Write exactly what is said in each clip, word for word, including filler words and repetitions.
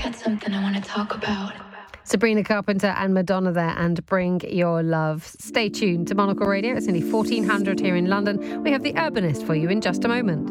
got something I want to talk about. Sabrina Carpenter and Madonna there, and Bring Your Love. Stay tuned to Monocle Radio. It's only fourteen hundred here in London. We have The Urbanist for you in just a moment.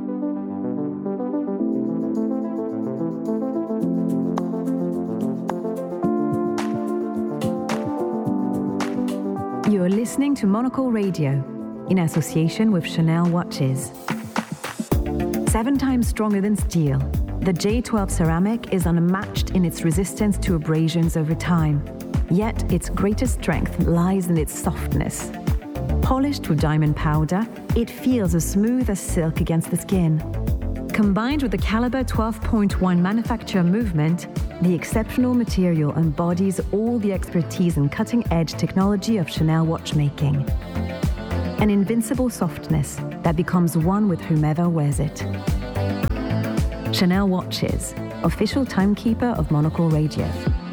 You are listening to Monocle Radio in association with Chanel watches. Seven times stronger than steel, the J twelve ceramic is unmatched in its resistance to abrasions over time. Yet its greatest strength lies in its softness. Polished with diamond powder, it feels as smooth as silk against the skin. Combined with the caliber twelve point one manufacture movement, the exceptional material embodies all the expertise and cutting-edge technology of Chanel watchmaking. An invincible softness that becomes one with whomever wears it. Chanel watches, official timekeeper of Monocle Radio.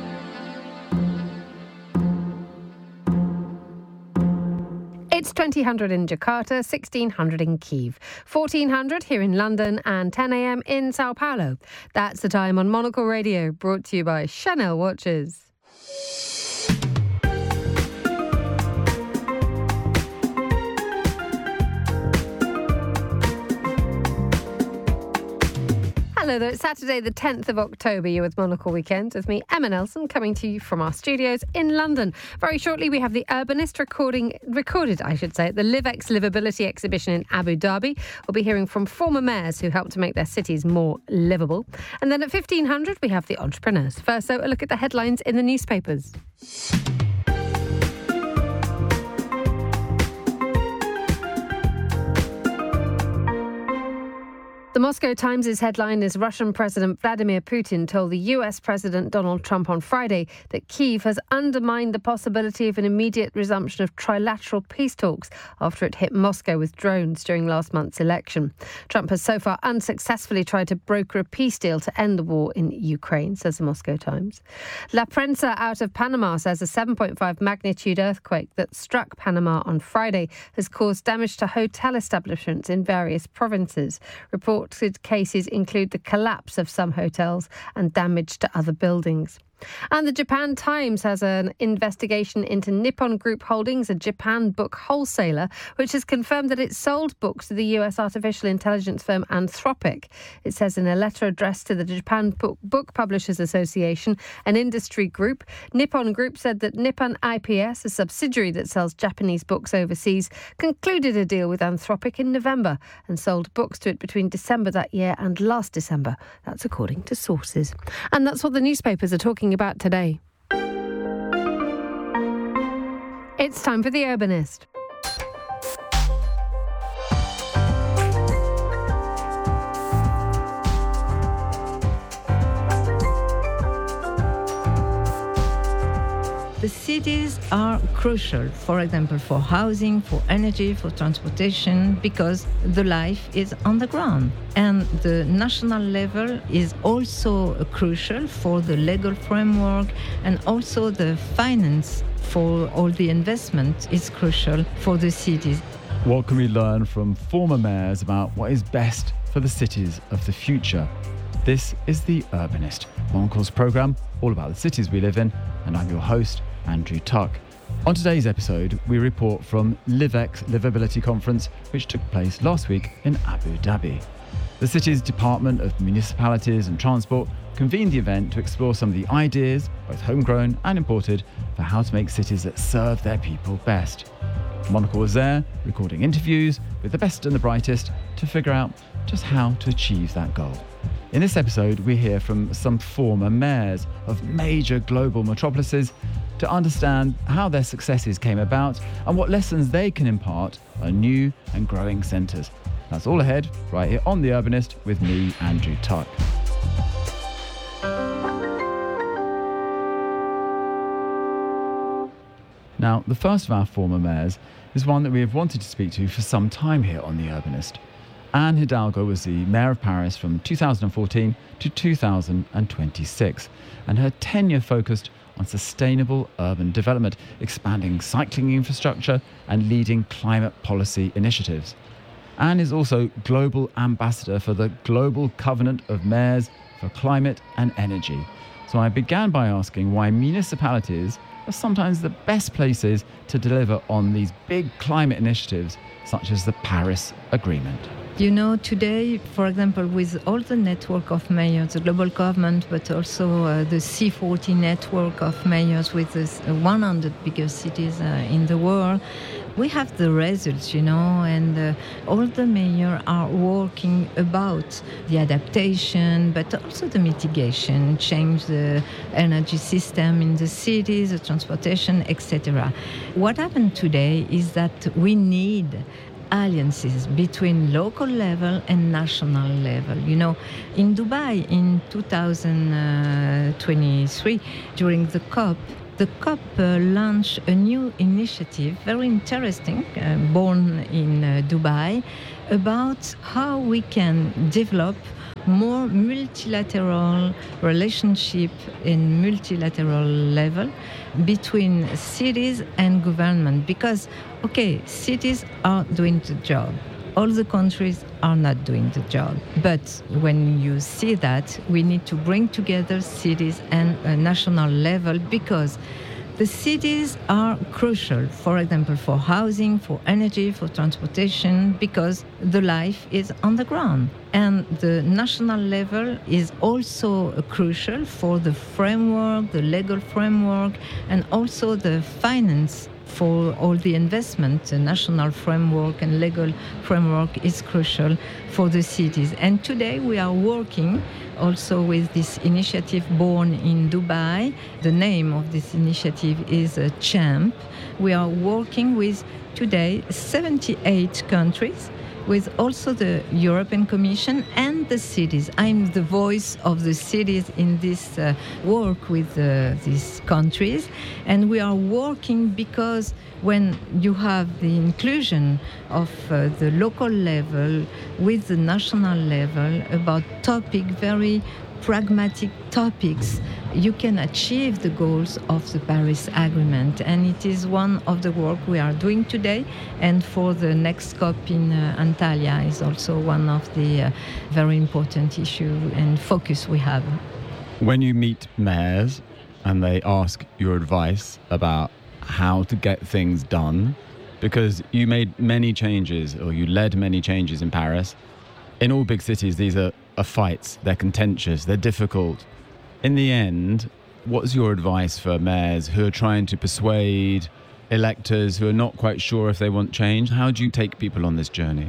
It's twenty hundred in Jakarta, sixteen hundred in Kyiv, fourteen hundred here in London, and ten a.m. in Sao Paulo. That's the time on Monocle Radio, brought to you by Chanel Watches. Hello there, it's Saturday the tenth of October. You're with Monocle Weekend with me, Emma Nelson, coming to you from our studios in London. Very shortly we have The Urbanist recording, recorded, I should say, at the LiveX Livability exhibition in Abu Dhabi. We'll be hearing from former mayors who helped to make their cities more livable. And then at fifteen hundred we have The Entrepreneurs. First, though, a look at the headlines in the newspapers. The Moscow Times' headline is Russian President Vladimir Putin told the U S President Donald Trump on Friday that Kyiv has undermined the possibility of an immediate resumption of trilateral peace talks after it hit Moscow with drones during last month's election. Trump has so far unsuccessfully tried to broker a peace deal to end the war in Ukraine, says the Moscow Times. La Prensa out of Panama says a seven point five magnitude earthquake that struck Panama on Friday has caused damage to hotel establishments in various provinces. Reports cases include the collapse of some hotels and damage to other buildings. And the Japan Times has an investigation into Nippon Group Holdings, a Japan book wholesaler, which has confirmed that it sold books to the U S artificial intelligence firm Anthropic. It says in a letter addressed to the Japan Book, book Publishers Association, an industry group, Nippon Group said that Nippon I P S, a subsidiary that sells Japanese books overseas, concluded a deal with Anthropic in November and sold books to it between December that year and last December. That's according to sources. And that's what the newspapers are talking about today. It's time for The Urbanist. The cities are crucial, for example, for housing, for energy, for transportation, because the life is on the ground. And the national level is also crucial for the legal framework, and also the finance for all the investment is crucial for the cities. What can we learn from former mayors about what is best for the cities of the future? This is The Urbanist, Monocle's programme all about the cities we live in, and I'm your host, Andrew Tuck. On today's episode, we report from LiveX Livability Conference, which took place last week in Abu Dhabi. The city's Department of Municipalities and Transport convened the event to explore some of the ideas, both homegrown and imported, for how to make cities that serve their people best. Monocle was there, recording interviews with the best and the brightest to figure out just how to achieve that goal. In this episode, we hear from some former mayors of major global metropolises to understand how their successes came about and what lessons they can impart on new and growing centres. That's all ahead, right here on The Urbanist with me, Andrew Tuck. Now, the first of our former mayors is one that we have wanted to speak to for some time here on The Urbanist. Anne Hidalgo was the mayor of Paris from two thousand fourteen to two thousand twenty-six, and her tenure focused on sustainable urban development, expanding cycling infrastructure and leading climate policy initiatives. Anne is also global ambassador for the Global Covenant of Mayors for climate and energy. So I began by asking why municipalities are sometimes the best places to deliver on these big climate initiatives, such as the Paris Agreement. You know, today, for example, with all the network of mayors, the global government, but also uh, the C forty network of mayors with the one hundred biggest cities uh, in the world, we have the results, you know, and uh, all the mayors are working about the adaptation, but also the mitigation, change the energy system in the cities, the transportation, et cetera. What happened today is that we need alliances between local level and national level. You know, in Dubai in two thousand twenty-three, during the COP, the COP uh, launched a new initiative, very interesting, uh, born in uh, Dubai, about how we can develop more multilateral relationship in multilateral level between cities and government. Because, okay, cities are doing the job. All the countries are not doing the job. But when you see that, we need to bring together cities and a national level, because the cities are crucial, for example, for housing, for energy, for transportation, because the life is on the ground. And the national level is also crucial for the framework, the legal framework, and also the finance for all the investment. The national framework and legal framework is crucial for the cities. And today we are working also with this initiative born in Dubai. The name of this initiative is uh, CHAMP. We are working with today seventy-eight countries, with also the European Commission and the cities. I'm the voice of the cities in this uh, work with uh, these countries. And we are working because when you have the inclusion of uh, the local level with the national level about topic, very pragmatic topics, you can achieve the goals of the Paris Agreement. And it is one of the work we are doing today. And for the next COP in uh, Antalya is also one of the uh, very important issue and focus we have. When you meet mayors and they ask your advice about how to get things done, because you made many changes or you led many changes in Paris, in all big cities, these are, are fights, they're contentious, they're difficult. In the end, what's your advice for mayors who are trying to persuade electors who are not quite sure if they want change? How do you take people on this journey?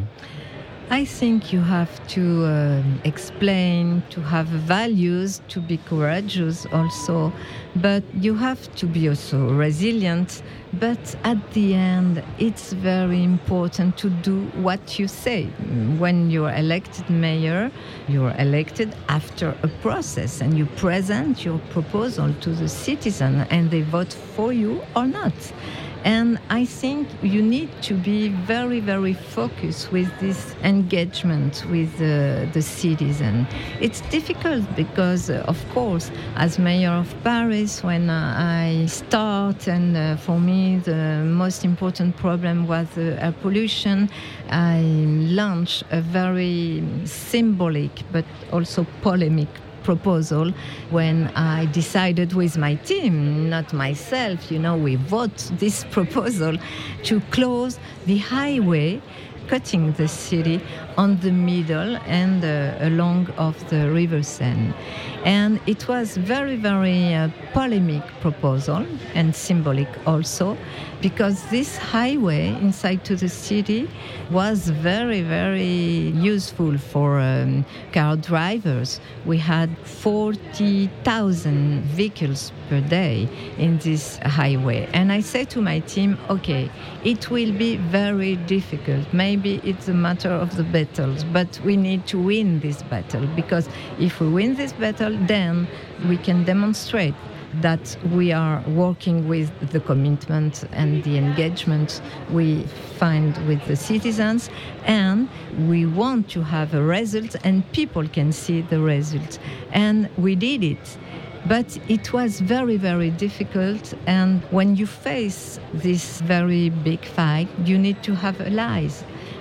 I think you have to uh, explain, to have values, to be courageous also, but you have to be also resilient. But at the end, it's very important to do what you say. When you're elected mayor, you're elected after a process and you present your proposal to the citizen and they vote for you or not. And I think you need to be very, very focused with this engagement with uh, the citizen. It's difficult because, uh, of course, as mayor of Paris, when uh, I start, and uh, for me the most important problem was uh, air pollution, I launched a very symbolic but also polemic proposal when I decided with my team, not myself, you know, we vote this proposal to close the highway cutting the city on the middle and uh, along of the River Seine. And it was very, very uh, polemic proposal and symbolic also, because this highway inside to the city was very, very useful for um, car drivers. We had forty thousand vehicles per day in this highway. And I said to my team, okay, it will be very difficult. Maybe it's a matter of the battles, but we need to win this battle, because if we win this battle, then we can demonstrate that we are working with the commitment and the engagement we find with the citizens, and we want to have a result and people can see the result. And we did it. But it was very, very difficult. And when you face this very big fight, you need to have allies.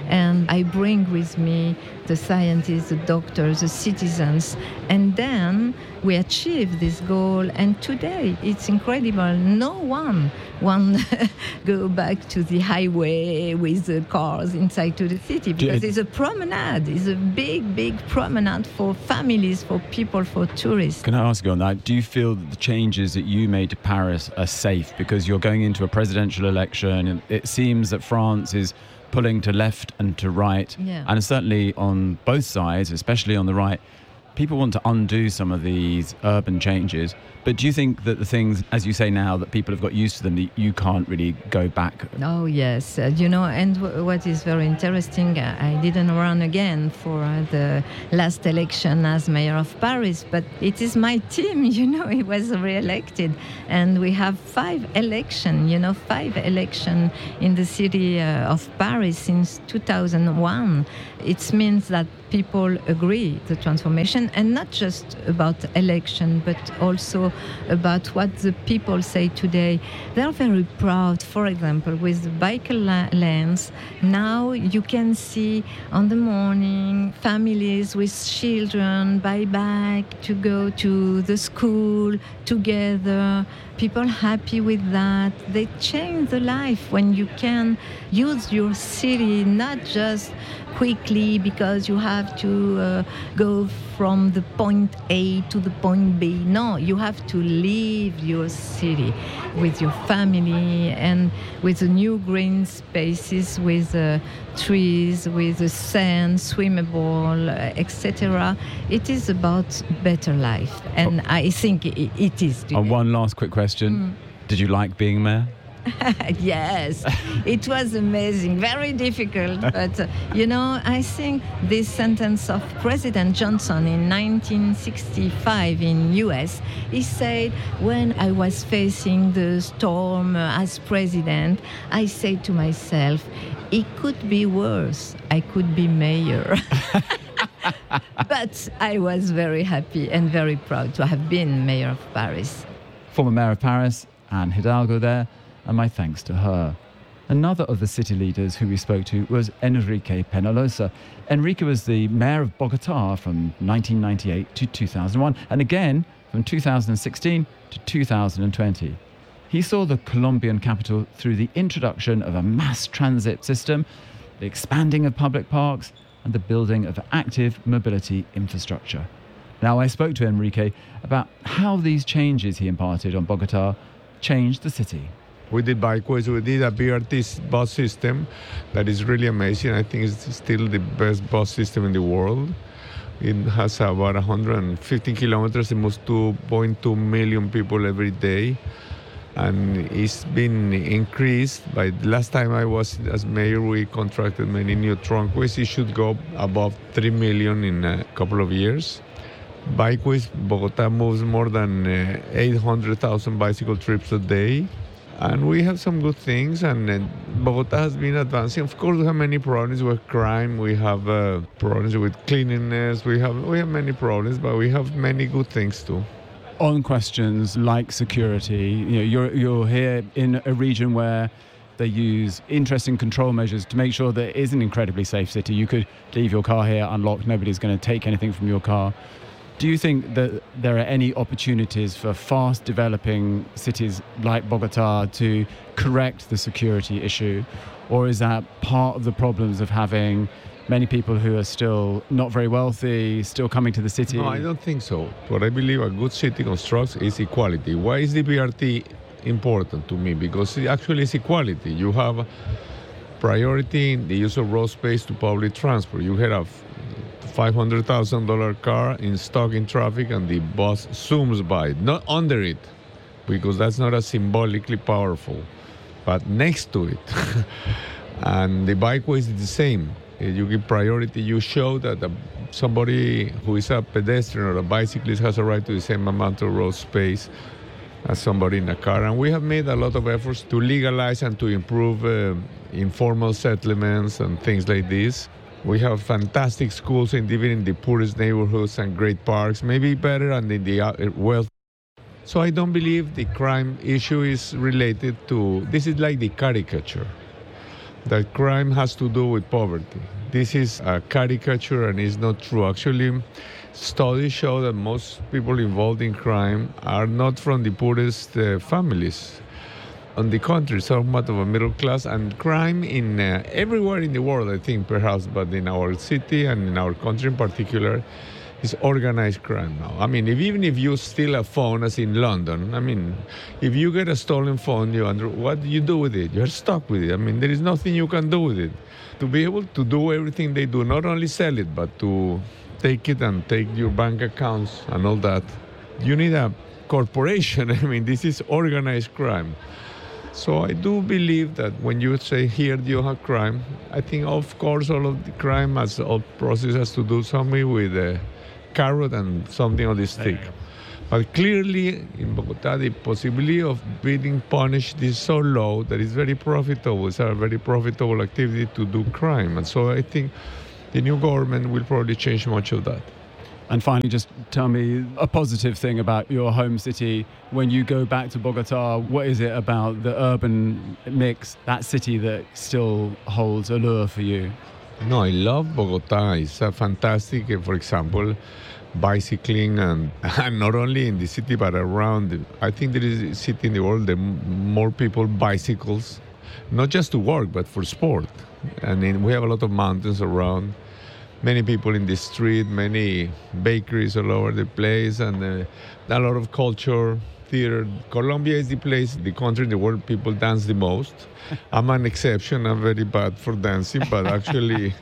And I bring with me the scientists, the doctors, the citizens, and then we achieve this goal. And today, it's incredible. No one want go back to the highway with the cars inside to the city, because it's a promenade. It's a big, big promenade for families, for people, for tourists. Can I ask you on that? Do you feel that the changes that you made to Paris are safe? Because you're going into a presidential election, and it seems that France is pulling to left and to right, yeah. and certainly on both sides, especially on the right, people want to undo some of these urban changes. But do you think that the things, as you say now, that people have got used to them, that you can't really go back? Oh, yes. Uh, you know, and w- what is very interesting, uh, I didn't run again for uh, the last election as mayor of Paris, but it is my team, you know, he was re-elected. And we have five elections, you know, five elections in the city uh, of Paris since two thousand one. It means that people agree the transformation, and not just about election, but also about what the people say today. They're very proud, for example, with the bicycle lanes. Now you can see on the morning families with children by bike to go to the school together. People happy with that. They change the life when you can use your city not just quickly because you have to uh, go from the point A to the point B. No, you have to leave your city with your family and with the new green spaces, with uh, trees, with the sand, swimmable, uh, et cetera. It is about better life, and oh. I think it, it is. And one last quick question. Mm. Did you like being mayor? Yes, it was amazing, very difficult. But, uh, you know, I think this sentence of President Johnson in nineteen sixty-five in U S, he said, when I was facing the storm uh, as president, I said to myself, it could be worse. I could be mayor. But I was very happy and very proud to have been mayor of Paris. Former mayor of Paris, Anne Hidalgo there, and my thanks to her. Another of the city leaders who we spoke to was Enrique Peñalosa. Enrique was the mayor of Bogotá from nineteen ninety-eight to two thousand one, and again from two thousand sixteen to two thousand twenty. He saw the Colombian capital through the introduction of a mass transit system, the expanding of public parks, and the building of active mobility infrastructure. Now, I spoke to Enrique about how these changes he imparted on Bogotá changed the city. We did bikeways, we did a B R T bus system that is really amazing. I think it's still the best bus system in the world. It has about one hundred fifty kilometers, it moves two point two million people every day. And it's been increased. By the last time I was as mayor, we contracted many new trunkways. It should go above three million in a couple of years. Bikeways, Bogotá moves more than uh, eight hundred thousand bicycle trips a day. And we have some good things, and uh, Bogotá has been advancing. Of course, we have many problems with crime. We have uh, problems with cleanliness. We have we have many problems, but we have many good things too. On questions like security, you know, you're you're here in a region where they use interesting control measures to make sure that it is an incredibly safe city. You could leave your car here unlocked. Nobody's going to take anything from your car. Do you think that there are any opportunities for fast developing cities like Bogotá to correct the security issue? Or is that part of the problems of having many people who are still not very wealthy, still coming to the city? No, I don't think so. What I believe a good city constructs is equality. Why is the B R T important to me? Because it actually is equality. You have priority in the use of road space to public transport. You have five hundred thousand dollars car in stock in traffic and the bus zooms by, not under it, because that's not as symbolically powerful, but next to it. And the bikeway is the same. You give priority, you show that somebody who is a pedestrian or a bicyclist has a right to the same amount of road space as somebody in a car. And we have made a lot of efforts to legalize and to improve uh, informal settlements and things like this. We have fantastic schools in even in the poorest neighborhoods and great parks, maybe better than in the uh, wealth. So I don't believe the crime issue is related to, this is like the caricature. that crime has to do with poverty. This is a caricature and it's not true. Actually, studies show that most people involved in crime are not from the poorest uh, families. On the contrary, somewhat of a middle class, and crime in uh, everywhere in the world, I think, perhaps, but in our city and in our country in particular, is organized crime now. I mean, if, even if you steal a phone, as in London, I mean, if you get a stolen phone, you under, what do you do with it? You're stuck with it. I mean, there is nothing you can do with it. To be able to do everything they do, not only sell it, but to take it and take your bank accounts and all that, you need a corporation. I mean, this is organized crime. So I do believe that when you say here you have crime, I think of course all of the crime as all process has to do something with a carrot and something on the stick. But clearly in Bogota the possibility of being punished is so low that it's very profitable. It's a very profitable activity to do crime. And so I think the new government will probably change much of that. And finally, just tell me a positive thing about your home city. When you go back to Bogota, what is it about the urban mix, that city, that still holds allure for you? No, I love Bogota. It's a fantastic, for example, bicycling, and, and not only in the city but around. I think there is a city in the world that more people bicycles, not just to work but for sport. And then we have a lot of mountains around. Many people in the street, many bakeries all over the place, and uh, a lot of culture, theater. Colombia is the place, the country in the world people dance the most. I'm an exception. I'm very bad for dancing, but actually,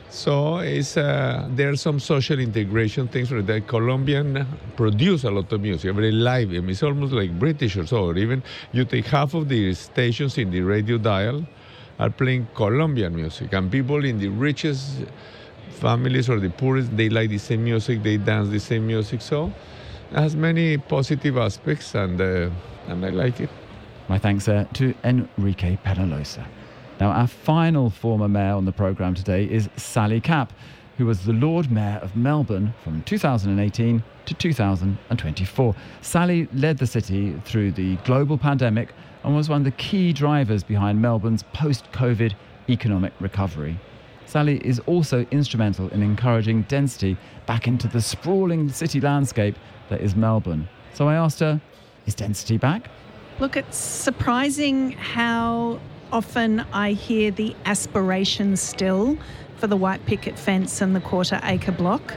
so it's uh, there are some social integration things where the Colombian produce a lot of music, very live. I mean, it's almost like British or so. Or even you take half of the stations in the radio dial are playing Colombian music, and people in the richest families or the poorest, they like the same music, they dance the same music. So it has many positive aspects, and uh, and I like it. My thanks uh, to Enrique Peñalosa. Now, our final former mayor on the programme today is Sally Capp, who was the Lord Mayor of Melbourne from two thousand eighteen to two thousand twenty-four. Sally led the city through the global pandemic and was one of the key drivers behind Melbourne's post-COVID economic recovery. Sally is also instrumental in encouraging density back into the sprawling city landscape that is Melbourne. So I asked her, is density back? Look, it's surprising how often I hear the aspirations still for the white picket fence and the quarter acre block.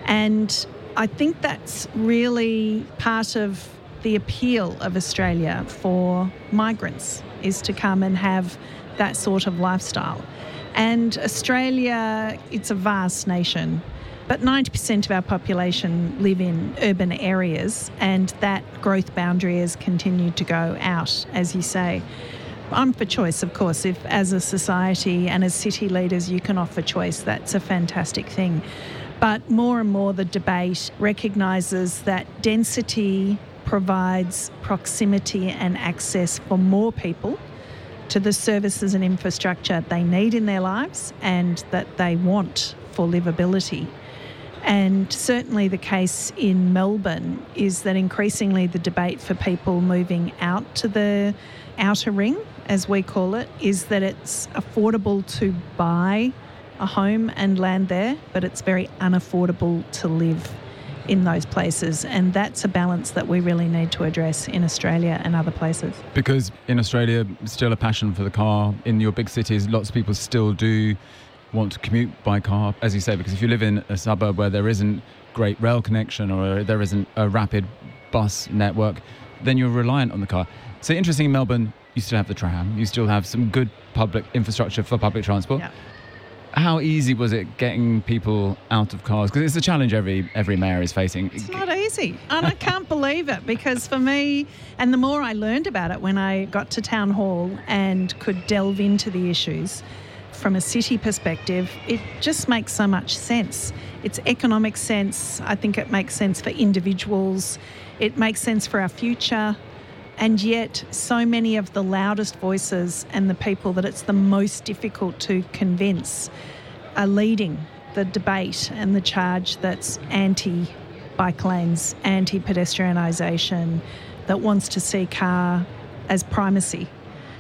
And I think that's really part of the appeal of Australia for migrants, is to come and have that sort of lifestyle. And Australia, it's a vast nation, but ninety percent of our population live in urban areas, and that growth boundary has continued to go out, as you say. I'm for choice, of course. If as a society and as city leaders you can offer choice, that's a fantastic thing. But more and more the debate recognises that density provides proximity and access for more people to the services and infrastructure they need in their lives and that they want for livability. And certainly the case in Melbourne is that increasingly the debate for people moving out to the outer ring, as we call it, is that it's affordable to buy a home and land there, but it's very unaffordable to live in those places. And that's a balance that we really need to address in Australia and other places. Because in Australia, still a passion for the car. In your big cities, lots of people still do want to commute by car, as you say, because if you live in a suburb where there isn't great rail connection or there isn't a rapid bus network, then you're reliant on the car. So interesting, in Melbourne, you still have the tram, you still have some good public infrastructure for public transport. Yeah. How easy was it getting people out of cars? Because it's a challenge every every mayor is facing. It's not easy. And I can't believe it, because for me, and the more I learned about it when I got to Town Hall and could delve into the issues from a city perspective, it just makes so much sense. It's economic sense. I think it makes sense for individuals. It makes sense for our future. And yet so many of the loudest voices and the people that it's the most difficult to convince are leading the debate and the charge that's anti-bike lanes, anti-pedestrianisation, that wants to see car as primacy.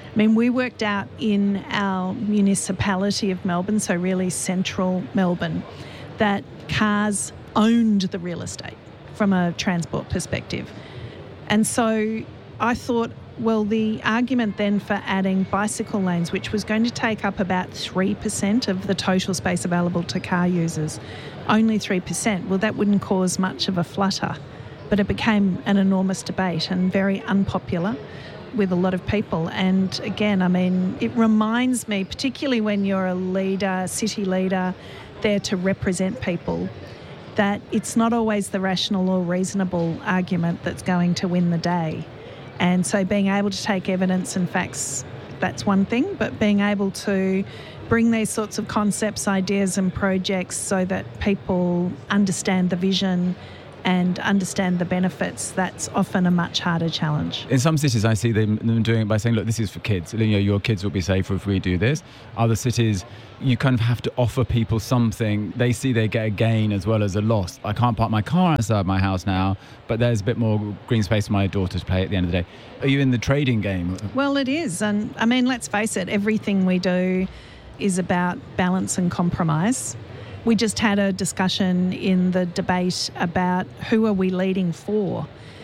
I mean, we worked out in our municipality of Melbourne, so really central Melbourne, that cars owned the real estate from a transport perspective. And so I thought, well, the argument then for adding bicycle lanes, which was going to take up about three percent of the total space available to car users, only three percent, well, that wouldn't cause much of a flutter. But it became an enormous debate and very unpopular with a lot of people. And again, I mean, it reminds me, particularly when you're a leader, city leader, there to represent people, that it's not always the rational or reasonable argument that's going to win the day. And so being able to take evidence and facts, that's one thing, but being able to bring these sorts of concepts, ideas and projects so that people understand the vision and understand the benefits, that's often a much harder challenge. In some cities, I see them, them doing it by saying, look, this is for kids. You know, your kids will be safer if we do this. Other cities, you kind of have to offer people something. They see they get a gain as well as a loss. I can't park my car outside my house now, but there's a bit more green space for my daughter to play at the end of the day. Are you in the trading game? Well, it is. And I mean, let's face it, everything we do is about balance and compromise. We just had a discussion in the debate about who are we leading for.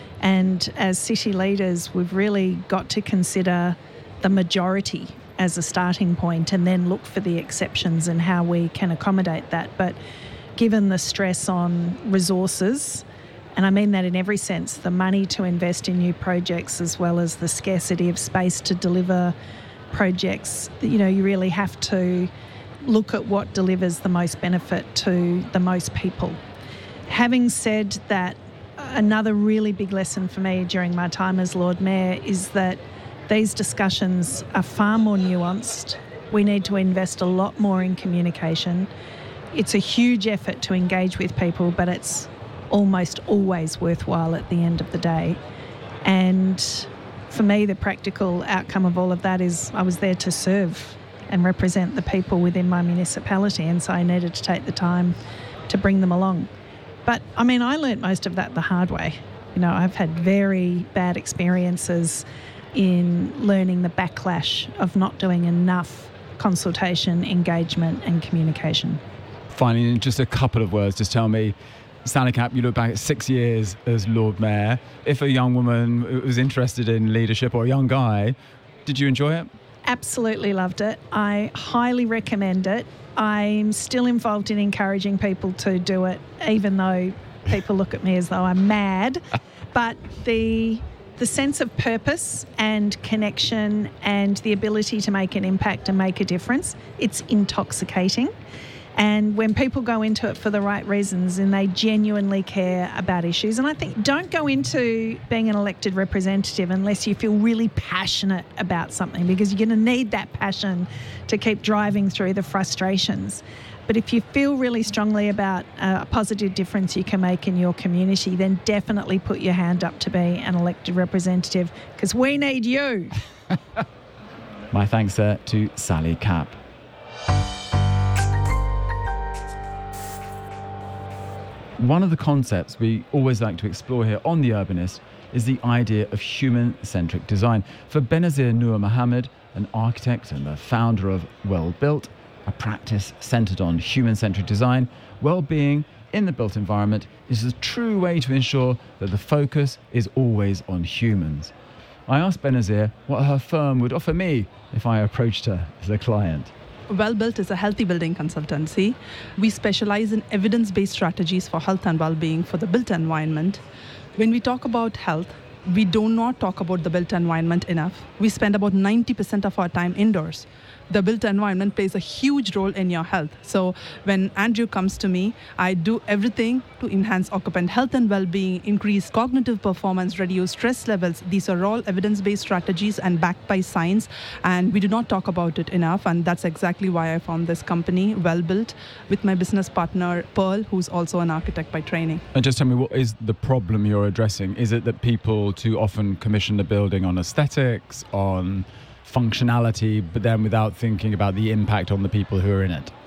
And as city leaders, we've really got to consider the majority as a starting point and then look for the exceptions and how we can accommodate that. But given the stress on resources, and I mean that in every sense, the money to invest in new projects as well as the scarcity of space to deliver projects, you know, you really have to look at what delivers the most benefit to the most people. Having said that, another really big lesson for me during my time as Lord Mayor is that these discussions are far more nuanced. We need to invest a lot more in communication. It's a huge effort to engage with people, but it's almost always worthwhile at the end of the day. And for me, the practical outcome of all of that is I was there to serve and represent the people within my municipality, and so I needed to take the time to bring them along. But I mean, I learnt most of that the hard way. You know, I've had very bad experiences in learning the backlash of not doing enough consultation, engagement and communication. Finally, in just a couple of words, just tell me, Sally Capp, you look back at six years as Lord Mayor. If a young woman was interested in leadership, or a young guy, did you enjoy it? Absolutely loved it. I highly recommend it. I'm still involved in encouraging people to do it, even though people look at me as though I'm mad. But the the sense of purpose and connection and the ability to make an impact and make a difference, it's intoxicating. And when people go into it for the right reasons and they genuinely care about issues, and I think don't go into being an elected representative unless you feel really passionate about something, because you're going to need that passion to keep driving through the frustrations. But if you feel really strongly about a positive difference you can make in your community, then definitely put your hand up to be an elected representative, because we need you. My thanks there to Sally Capp. One of the concepts we always like to explore here on The Urbanist is the idea of human-centric design. For Benazir Noor Mohammed, an architect and the founder of Well Built, a practice centred on human-centric design, well-being in the built environment is a true way to ensure that the focus is always on humans. I asked Benazir what her firm would offer me if I approached her as a client. Well Built is a healthy building consultancy. We specialize in evidence-based strategies for health and well-being for the built environment. When we talk about health, we do not talk about the built environment enough. We spend about ninety percent of our time indoors. The built environment plays a huge role in your health. So when Andrew comes to me, I do everything to enhance occupant health and well-being, increase cognitive performance, reduce stress levels. These are all evidence-based strategies and backed by science, and we do not talk about it enough, and that's exactly why I found this company, Well Built, with my business partner, Pearl, who's also an architect by training. And just tell me, what is the problem you're addressing? Is it that people too often commission the building on aesthetics, on functionality, but then without thinking about the impact on the people who are in it?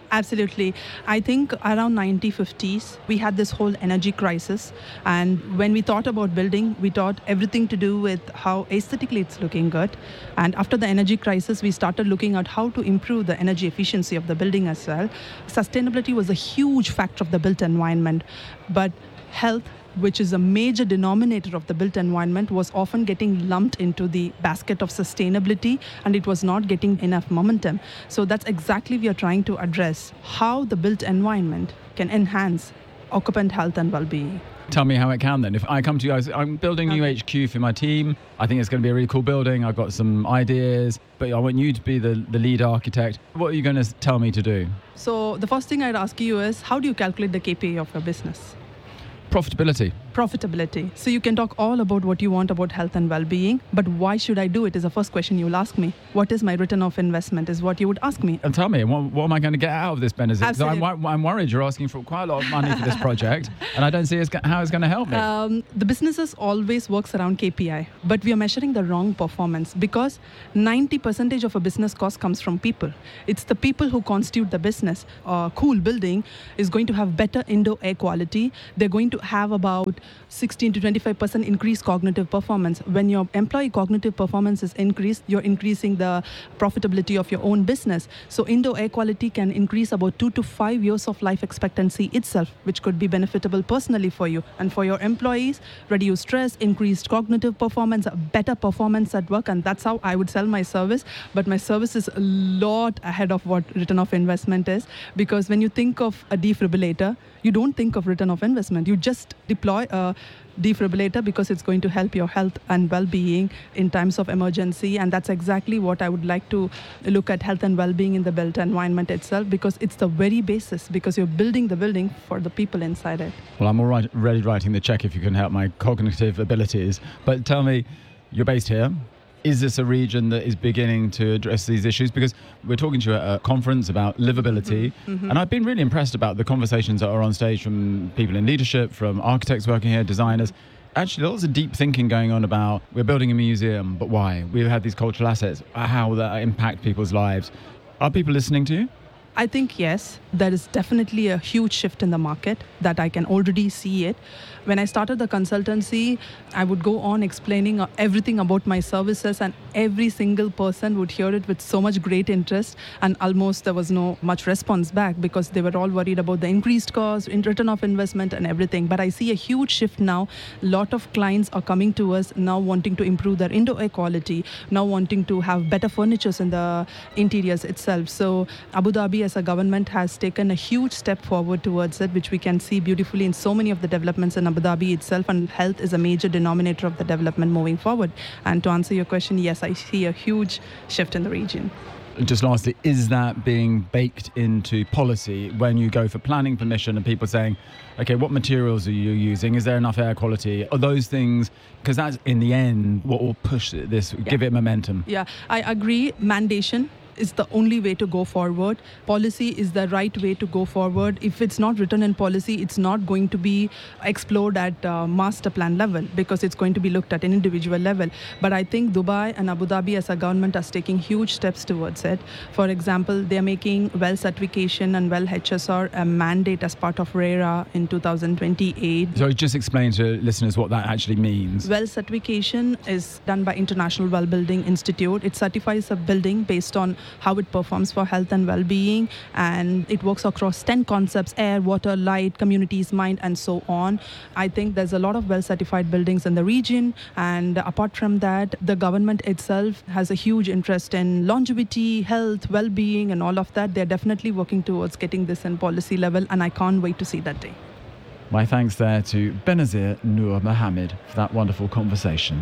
Absolutely. I think around nineteen fifties, we had this whole energy crisis. And when we thought about building, we thought everything to do with how aesthetically it's looking good. And after the energy crisis, we started looking at how to improve the energy efficiency of the building as well. Sustainability was a huge factor of the built environment. But health, which is a major denominator of the built environment, was often getting lumped into the basket of sustainability, and it was not getting enough momentum. So that's exactly we are trying to address, how the built environment can enhance occupant health and well-being. Tell me how it can then. If I come to you, I say, I'm building a new H Q for my team. I think it's going to be a really cool building. I've got some ideas, but I want you to be the, the lead architect. What are you going to tell me to do? So the first thing I'd ask you is, how do you calculate the K P I of your business? Profitability. Profitability. So you can talk all about what you want about health and well-being, but why should I do it is the first question you'll ask me. What is my return of investment is what you would ask me. And tell me, what, what am I going to get out of this, Benazir? Because I'm, I'm worried you're asking for quite a lot of money for this project, and I don't see it's, how it's going to help me. Um, the businesses always works around K P I, but we are measuring the wrong performance because ninety percent of a business cost comes from people. It's the people who constitute the business. A cool building is going to have better indoor air quality. They're going to have about sixteen to twenty-five percent increased cognitive performance. When your employee cognitive performance is increased, you're increasing the profitability of your own business. So indoor air quality can increase about two to five years of life expectancy itself, which could be benefitable personally for you and for your employees. Reduce stress, increased cognitive performance, better performance at work, and that's how I would sell my service. But my service is a lot ahead of what return of investment is, because when you think of a defibrillator, you don't think of return of investment. You just deploy a defibrillator because it's going to help your health and well-being in times of emergency. And that's exactly what I would like to look at, health and well-being in the built environment itself, because it's the very basis, because you're building the building for the people inside it. Well, I'm already writing the check if you can help my cognitive abilities. But tell me, you're based here. Is this a region that is beginning to address these issues? Because we're talking to you at a conference about livability, mm-hmm. Mm-hmm. and I've been really impressed about the conversations that are on stage from people in leadership, from architects working here, designers. Actually, lots of deep thinking going on about, we're building a museum, but why? We've had these cultural assets, how that impact people's lives. Are people listening to you? I think yes, there is definitely a huge shift in the market that I can already see it. When I started the consultancy, I would go on explaining everything about my services, and every single person would hear it with so much great interest, and almost there was no much response back because they were all worried about the increased cost, in return of investment and everything. But I see a huge shift now. A lot of clients are coming to us now wanting to improve their indoor air quality, now wanting to have better furnitures in the interiors itself. So Abu Dhabi as a government has taken a huge step forward towards it, which we can see beautifully in so many of the developments in Abu Dhabi itself, and health is a major denominator of the development moving forward. And to answer your question, yes, I see a huge shift in the region. Just lastly, is that being baked into policy when you go for planning permission and people saying, okay, what materials are you using? Is there enough air quality? Are those things, because that's in the end what will push this, yeah. give it momentum? Yeah, I agree. Mandation is the only way to go forward. Policy is the right way to go forward. If it's not written in policy, it's not going to be explored at uh, master plan level, because it's going to be looked at an individual level. But I think Dubai and Abu Dhabi as a government are taking huge steps towards it. For example, they're making well certification and well H S R a mandate as part of RERA in two thousand twenty-eight. So just explain to listeners what that actually means. Well certification is done by International Well Building Institute. It certifies a building based on how it performs for health and well-being, and it works across ten concepts: air, water, light, communities, mind, and so on. I think there's a lot of well-certified buildings in the region, and apart from that, the government itself has a huge interest in longevity, health, well-being, and all of that. They're definitely working towards getting this in policy level, and I can't wait to see that day. My thanks there to Benazir Noor Mohammed for that wonderful conversation.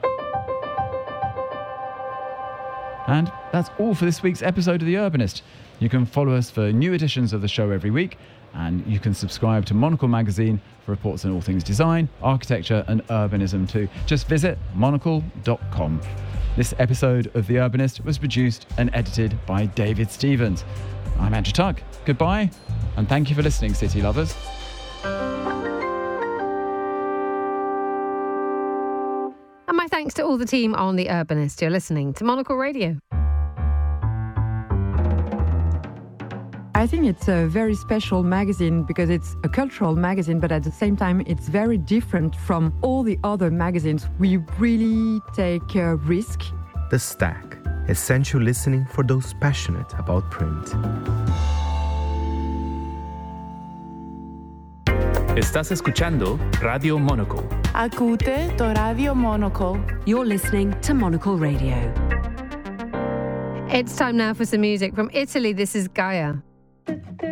And that's all for this week's episode of The Urbanist. You can follow us for new editions of the show every week, and you can subscribe to Monocle magazine for reports on all things design, architecture and urbanism too. Just visit monocle dot com. This episode of The Urbanist was produced and edited by David Stevens. I'm Andrew Tuck. Goodbye, and thank you for listening, city lovers. My thanks to all the team on The Urbanist. You're listening to Monocle Radio. I think it's a very special magazine because it's a cultural magazine, but at the same time, it's very different from all the other magazines. We really take a risk. The Stack, essential listening for those passionate about print. Estás escuchando Radio Monocle. Ακούτε το Radio Monocle. You're listening to Monocle Radio. It's time now for some music. From Italy, this is Gaia.